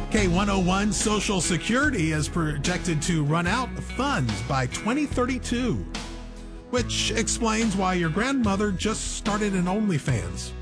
K101 Social Security is projected to run out of funds by 2032, which explains why your grandmother just started an OnlyFans.